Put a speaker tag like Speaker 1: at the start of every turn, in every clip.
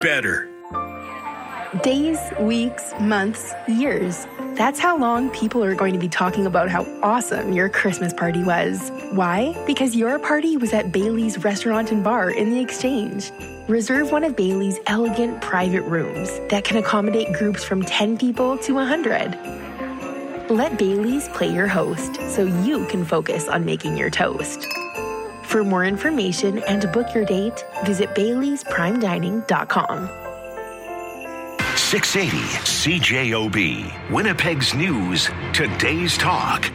Speaker 1: better.
Speaker 2: Days, weeks, months, years. That's how long people are going to be talking about how awesome your Christmas party was. Why? Because your party was at Bailey's Restaurant and Bar in the Exchange. Reserve one of Bailey's elegant private rooms that can accommodate groups from 10 people to 100. Let Bailey's play your host so you can focus on making your toast. For more information and to book your date, visit baileysprimedining.com.
Speaker 3: 680 CJOB, Winnipeg's News, Today's Talk.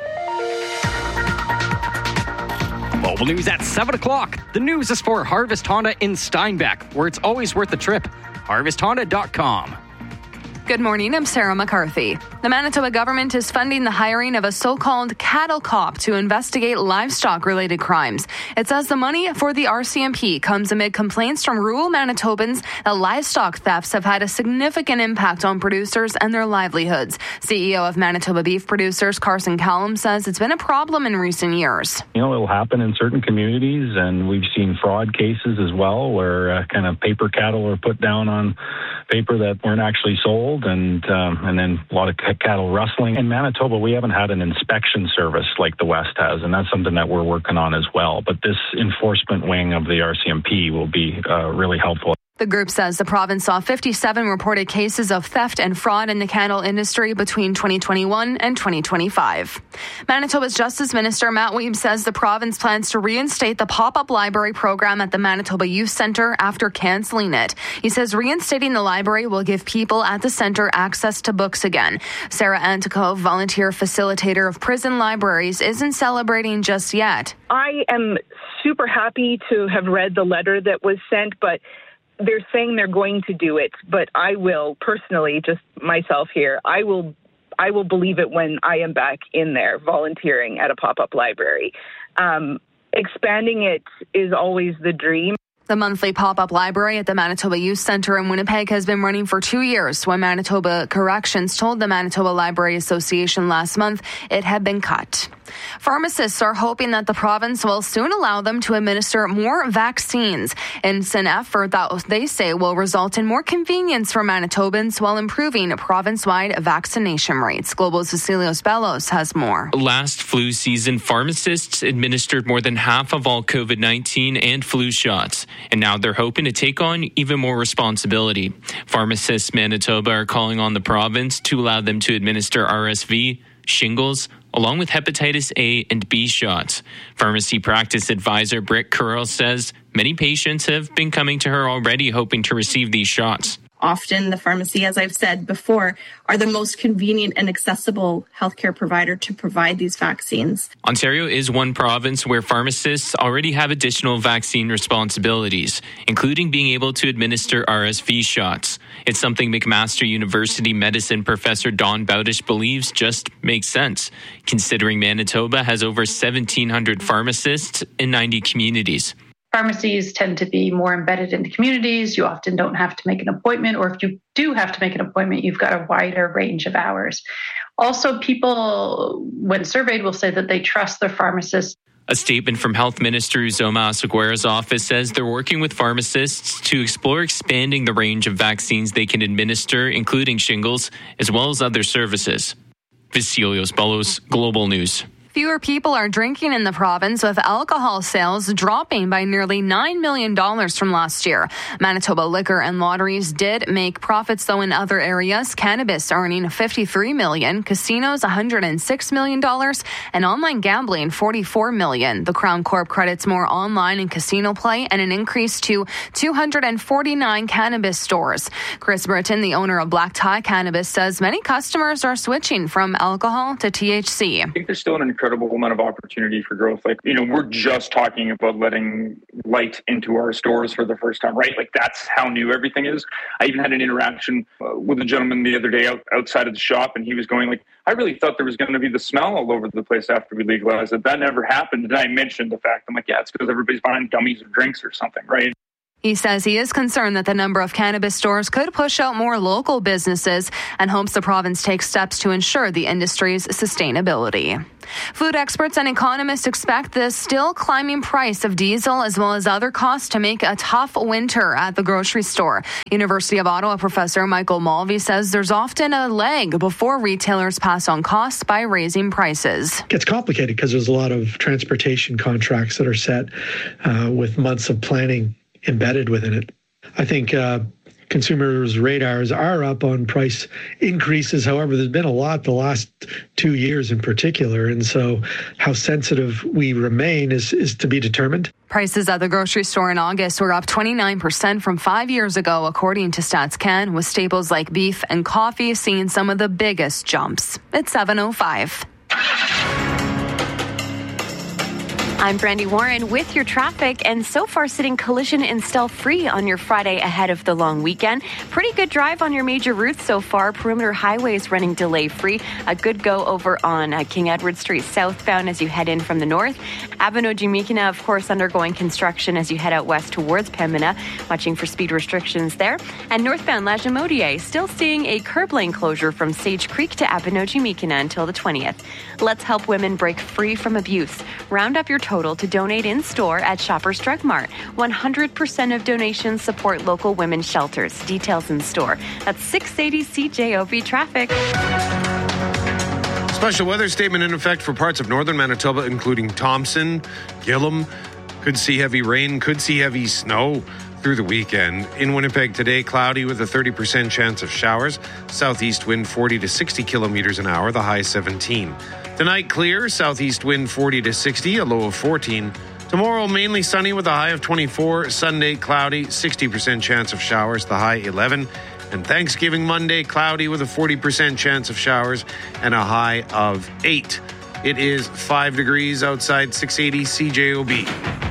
Speaker 4: Mobile news at 7 o'clock. The news is for Harvest Honda in Steinbach, where it's always worth the trip. HarvestHonda.com.
Speaker 5: Good morning, I'm Sarah McCarthy. The Manitoba government is funding the hiring of a so-called cattle cop to investigate livestock-related crimes. It says the money for the RCMP comes amid complaints from rural Manitobans that livestock thefts have had a significant impact on producers and their livelihoods. CEO of Manitoba Beef Producers, Carson Callum, says it's been a problem in recent years.
Speaker 6: It'll happen in certain communities, and we've seen fraud cases as well, where kind of paper cattle are put down on paper that weren't actually sold. And then a lot of cattle rustling. In Manitoba, we haven't had an inspection service like the West has, and that's something that we're working on as well. But this enforcement wing of the RCMP will be really helpful.
Speaker 5: The group says the province saw 57 reported cases of theft and fraud in the cattle industry between 2021 and 2025. Manitoba's Justice Minister Matt Wiebe says the province plans to reinstate the pop-up library program at the Manitoba Youth Centre after cancelling it. He says reinstating the library will give people at the centre access to books again. Sarah Antico, volunteer facilitator of prison libraries, isn't celebrating just yet.
Speaker 7: I am super happy to have read the letter that was sent, but they're saying they're going to do it, but I will personally, just myself here, I will believe it when I am back in there volunteering at a pop-up library. Expanding it is always the dream.
Speaker 5: The monthly pop-up library at the Manitoba Youth Centre in Winnipeg has been running for 2 years when Manitoba Corrections told the Manitoba Library Association last month it had been cut. Pharmacists are hoping that the province will soon allow them to administer more vaccines. It's an effort that they say will result in more convenience for Manitobans while improving province-wide vaccination rates. Global's Cecilios Bellos has more.
Speaker 8: Last flu season, pharmacists administered more than half of all COVID-19 and flu shots. And now they're hoping to take on even more responsibility. Pharmacists Manitoba are calling on the province to allow them to administer RSV, shingles, along with hepatitis A and B shots. Pharmacy practice advisor Britt Curl says many patients have been coming to her already hoping to receive these shots.
Speaker 9: Often the pharmacy, as I've said before, are the most convenient and accessible healthcare provider to provide these vaccines.
Speaker 8: Ontario is one province where pharmacists already have additional vaccine responsibilities, including being able to administer RSV shots. It's something McMaster University medicine professor Don Bowdish believes just makes sense, considering Manitoba has over 1,700 pharmacists in 90 communities.
Speaker 10: Pharmacies tend to be more embedded into communities. You often don't have to make an appointment, or if you do have to make an appointment, you've got a wider range of hours. Also, people, when surveyed, will say that they trust their pharmacists.
Speaker 8: A statement from Health Minister Uzoma Asagwera's office says they're working with pharmacists to explore expanding the range of vaccines they can administer, including shingles, as well as other services. Vasilios Bellos, Global News.
Speaker 5: Fewer people are drinking in the province, with alcohol sales dropping by nearly $9 million from last year. Manitoba Liquor and Lotteries did make profits, though, in other areas. Cannabis earning $53 million, casinos $106 million, and online gambling $44 million. The Crown Corp credits more online and casino play and an increase to 249 cannabis stores. Chris Britton, the owner of Black Tie Cannabis, says many customers are switching from alcohol to THC.
Speaker 11: I think there's still an incredible amount of opportunity for growth. We're just talking about letting light into our stores for the first time, right? That's how new everything is. I even had an interaction with a gentleman the other day outside of the shop, and he was going I really thought there was going to be the smell all over the place after we legalized it. That never happened. And I mentioned the fact, it's because everybody's buying gummies or drinks or something, right?
Speaker 5: He says he is concerned that the number of cannabis stores could push out more local businesses and hopes the province takes steps to ensure the industry's sustainability. Food experts and economists expect the still climbing price of diesel as well as other costs to make a tough winter at the grocery store. University of Ottawa professor Michael Mulvey says there's often a lag before retailers pass on costs by raising prices.
Speaker 1: It gets complicated because there's a lot of transportation contracts that are set with months of planning embedded within it. I think consumers' radars are up on price increases. However, there's been a lot the last 2 years in particular. And so how sensitive we remain is to be determined.
Speaker 5: Prices at the grocery store in August were up 29% from 5 years ago, according to StatsCan, with staples like beef and coffee seeing some of the biggest jumps. It's 7:05.
Speaker 12: I'm Brandy Warren with your traffic, and so far sitting collision and stealth-free on your Friday ahead of the long weekend. Pretty good drive on your major routes so far. Perimeter highways running delay-free. A good go over on King Edward Street southbound as you head in from the north. Abinogi-Mikina, of course, undergoing construction as you head out west towards Pembina. Watching for speed restrictions there. And northbound Lagimodiere still seeing a curb lane closure from Sage Creek to Abinogi-Mikina until the 20th. Let's help women break free from abuse. Round up your total to donate in store at Shoppers Drug Mart. 100% of donations support local women's shelters. Details in store. That's 680 CJOB traffic.
Speaker 13: Special weather statement in effect for parts of northern Manitoba, including Thompson, Gillam. Could see heavy rain, could see heavy snow through the weekend. In Winnipeg today, cloudy with a 30% chance of showers. Southeast wind 40 to 60 kilometers an hour, the high 17. Tonight, clear, southeast wind 40 to 60, a low of 14. Tomorrow, mainly sunny with a high of 24. Sunday, cloudy, 60% chance of showers, the high 11. And Thanksgiving Monday, cloudy with a 40% chance of showers and a high of 8. It is 5 degrees outside, 680 CJOB.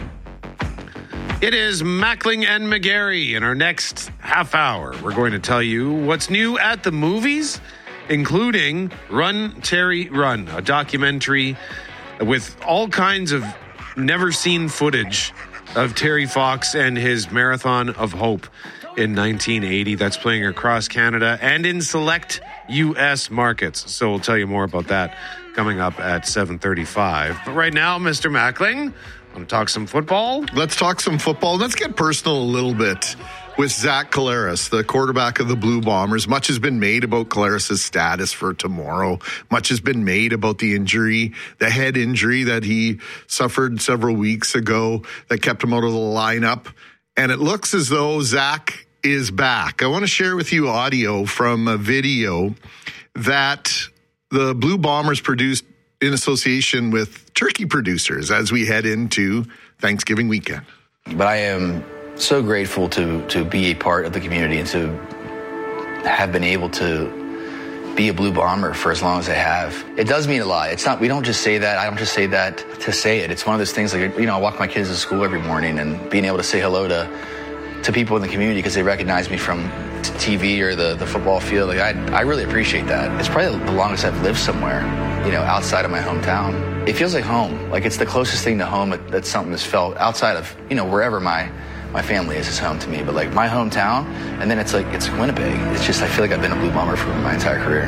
Speaker 13: It is Mackling and McGarry. In our next half hour, we're going to tell you what's new at the movies, including Run, Terry, Run, a documentary with all kinds of never-seen footage of Terry Fox and his Marathon of Hope in 1980. That's playing across Canada and in select U.S. markets. So we'll tell you more about that coming up at 7:35. But right now, Mr. Mackling, want to talk some football?
Speaker 14: Let's talk some football. Let's get personal a little bit with Zach Collaros, the quarterback of the Blue Bombers. Much has been made about Collaros' status for tomorrow. Much has been made about the injury, the head injury that he suffered several weeks ago that kept him out of the lineup. And it looks as though Zach is back. I want to share with you audio from a video that the Blue Bombers produced in association with turkey producers as we head into Thanksgiving weekend.
Speaker 15: But I am so grateful to be a part of the community and to have been able to be a Blue Bomber for as long as I have. It does mean a lot. It's not, we don't just say that. I don't just say that to say it. It's one of those things like, I walk my kids to school every morning and being able to say hello to people in the community because they recognize me from TV or the football field. Like I really appreciate that. It's probably the longest I've lived somewhere, outside of my hometown. It feels like home. Like it's the closest thing to home that something is felt outside of, wherever my family is home to me. But like my hometown, and then it's Winnipeg. It's just, I feel like I've been a Blue Bomber for my entire career.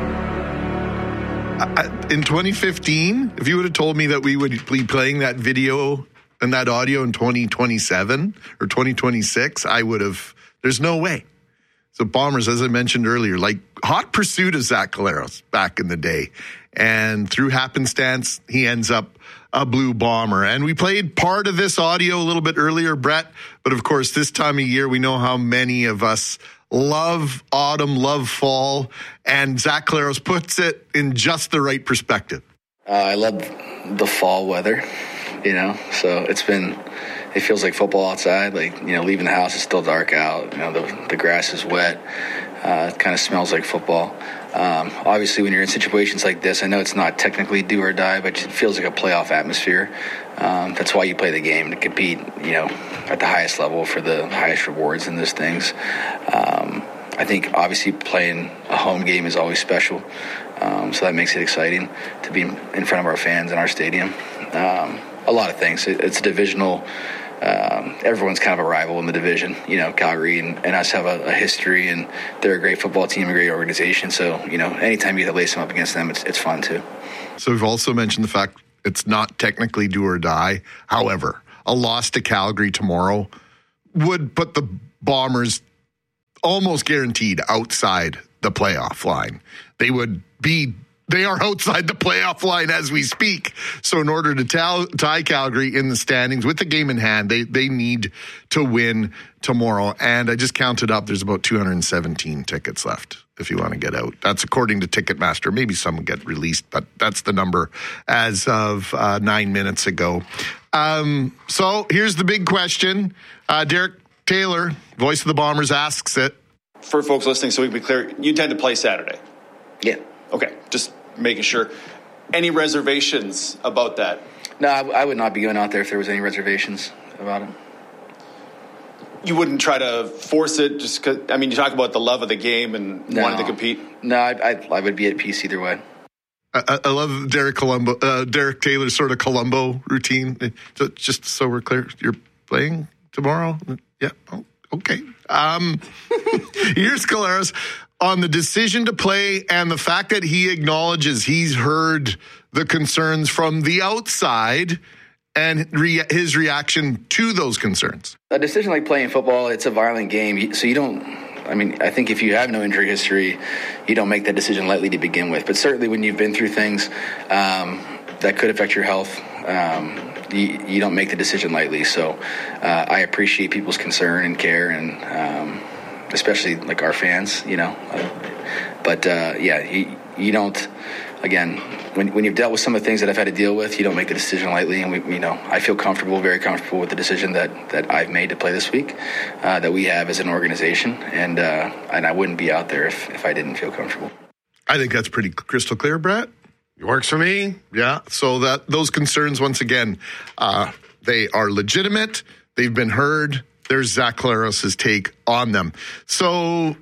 Speaker 14: In 2015, if you would have told me that we would be playing that video and that audio in 2027 or 2026, I would have, there's no way. So Bombers, as I mentioned earlier, like hot pursuit of Zach Collaros back in the day. And through happenstance, he ends up a Blue Bomber. And we played part of this audio a little bit earlier, Brett. But of course, this time of year, we know how many of us love autumn, love fall. And Zach Collaros puts it in just the right perspective.
Speaker 15: I love the fall weather, so it feels like football outside. Like, leaving the house, it's still dark out. The grass is wet. It kind of smells like football. Obviously, when you're in situations like this, I know it's not technically do or die, but it feels like a playoff atmosphere. That's why you play the game, to compete, at the highest level for the highest rewards in those things. I think, obviously, playing a home game is always special. So that makes it exciting to be in front of our fans in our stadium. A lot of things. It's a divisional everyone's kind of a rival in the division. Calgary and us have a history, and they're a great football team, a great organization. So, anytime you get to lace them up against them, it's fun too.
Speaker 14: So we've also mentioned the fact it's not technically do or die. However, a loss to Calgary tomorrow would put the Bombers almost guaranteed outside the playoff line. They are outside the playoff line as we speak. So in order to tie Calgary in the standings with the game in hand, they need to win tomorrow. And I just counted up, there's about 217 tickets left if you want to get out. That's according to Ticketmaster. Maybe some get released, but that's the number as of 9 minutes ago. So here's the big question. Derek Taylor, voice of the Bombers, asks it.
Speaker 16: For folks listening, so we can be clear, you intend to play Saturday?
Speaker 15: Yeah.
Speaker 16: Okay, just making sure. Any reservations about that?
Speaker 15: No, I would not be going out there if there was any reservations about it.
Speaker 16: You wouldn't try to force it just because, you talk about the love of the game and wanting to compete?
Speaker 15: No, I would be at peace either way.
Speaker 14: I love Derek Taylor's sort of Columbo routine. Just so we're clear, you're playing tomorrow? Yeah, okay. Here's Collaros on the decision to play and the fact that he acknowledges he's heard the concerns from the outside and his reaction to those concerns.
Speaker 15: A decision like playing football, it's a violent game, so you don't... I think if you have no injury history, you don't make that decision lightly to begin with. But certainly when you've been through things that could affect your health, you don't make the decision lightly. So I appreciate people's concern and care, and especially like our fans, But you don't. Again, when you've dealt with some of the things that I've had to deal with, you don't make the decision lightly. And I feel very comfortable with the decision that I've made to play this week, that we have as an organization, and I wouldn't be out there if I didn't feel comfortable.
Speaker 14: I think that's pretty crystal clear, Brett.
Speaker 13: It works for me.
Speaker 14: Yeah. So those concerns, once again, they are legitimate. They've been heard. There's Zach Collaros' take on them. So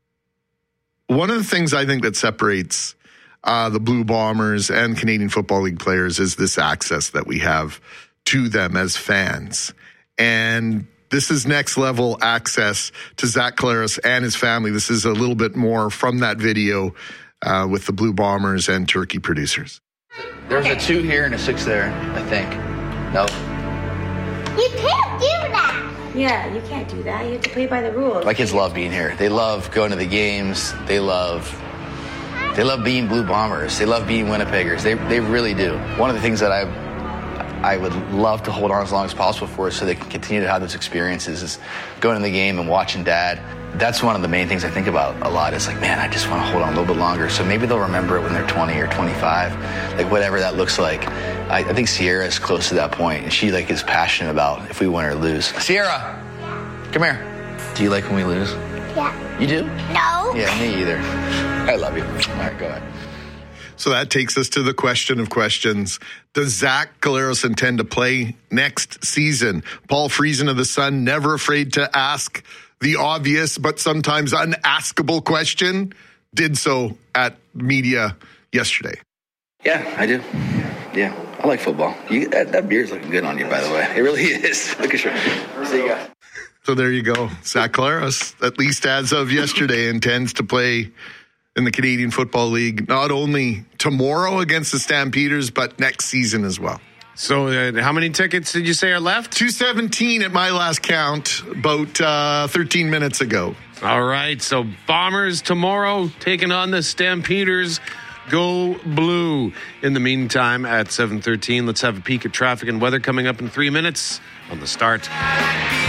Speaker 14: one of the things I think that separates the Blue Bombers and Canadian Football League players is this access that we have to them as fans. And this is next level access to Zach Collaros and his family. This is a little bit more from that video with the Blue Bombers and Turkey producers.
Speaker 15: There's a 2 here and a 6 there, I think. Nope.
Speaker 17: You can't do that. Yeah, you can't do that. You have to play by the rules.
Speaker 15: My kids love being here. They love going to the games. They love being Blue Bombers. They love being Winnipeggers. They really do. One of the things that I would love to hold on as long as possible for so they can continue to have those experiences is going to the game and watching Dad. That's one of the main things I think about a lot. It's like, man, I just want to hold on a little bit longer. So maybe they'll remember it when they're 20 or 25, like whatever that looks like. I think Sierra is close to that point, and she is passionate about if we win or lose. Sierra, come here. Do you like when we lose?
Speaker 17: Yeah.
Speaker 15: You do?
Speaker 17: No.
Speaker 15: Yeah, me either. I love you. All right, go ahead.
Speaker 14: So that takes us to the question of questions. Does Zach Collaros intend to play next season? Paul Friesen of The Sun, never afraid to ask the obvious but sometimes unaskable question, did so at media yesterday.
Speaker 15: Yeah, I do. Yeah, I like football. That beard's looking good on you, by the way. It really is. Look at you. See you guys.
Speaker 14: So there you go. Zach Collaros, at least as of yesterday, intends to play in the Canadian Football League, not only tomorrow against the Stampeders, but next season as well.
Speaker 13: So how many tickets did you say are left?
Speaker 14: 217 at my last count, about 13 minutes ago.
Speaker 13: All right, so Bombers tomorrow taking on the Stampeders. Go Blue. In the meantime, at 7:13, let's have a peek at traffic and weather coming up in 3 minutes on The Start.